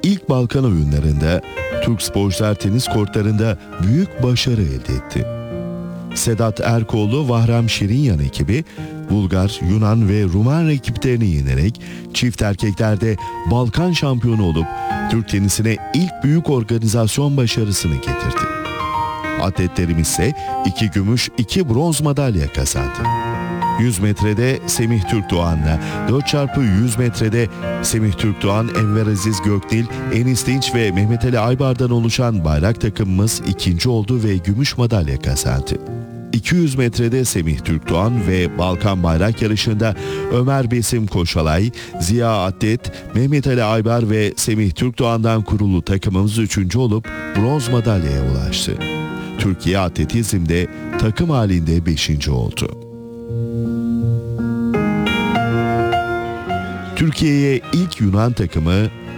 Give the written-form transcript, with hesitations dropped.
ilk Balkan oyunlarında Türk sporcular tenis kortlarında büyük başarı elde etti. Sedat Erkoğlu, Vahram Şirinyan ekibi Bulgar, Yunan ve Rumen rakiplerini yenerek çift erkeklerde Balkan şampiyonu olup Türk tenisine ilk büyük organizasyon başarısını getirdi. Atletlerimiz ise 2 gümüş, 2 bronz madalya kazandı. 100 metrede Semih Türkdoğan'la, 4x100 metrede Semih Türkdoğan, Enver Aziz Göknil, Enis Dinç ve Mehmet Ali Aybar'dan oluşan bayrak takımımız ikinci oldu ve gümüş madalya kazandı. 200 metrede Semih Türkdoğan ve Balkan bayrak yarışında Ömer Besim Koşalay, Ziya Atlet, Mehmet Ali Aybar ve Semih Türkdoğan'dan kurulu takımımız 3. olup bronz madalyaya ulaştı. Türkiye atletizmde takım halinde 5. oldu. Türkiye'ye ilk Yunan takımı